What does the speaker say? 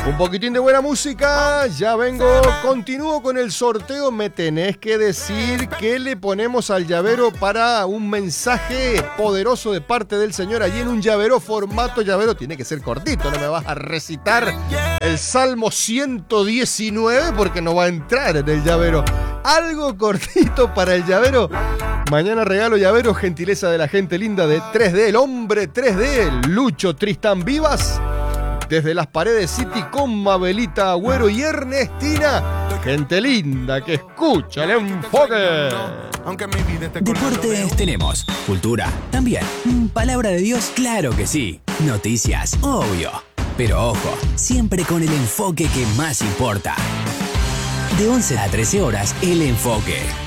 Un poquitín de buena música, ya vengo, continúo con el sorteo. Me tenés que decir qué le ponemos al llavero para un mensaje poderoso de parte del Señor allí en un llavero, formato llavero. Tiene que ser cortito, no me vas a recitar el Salmo 119 porque no va a entrar en el llavero. Algo cortito para el llavero. Mañana regalo llavero, gentileza de la gente linda de 3D, el hombre 3D, Lucho Tristán Vivas. Desde las Paredes City con Mabelita Agüero y Ernestina. Gente linda que escucha el enfoque. Deportes tenemos, cultura también, palabra de Dios, claro que sí, noticias, obvio. Pero ojo, siempre con el enfoque que más importa. De 11 a 13 horas, el enfoque.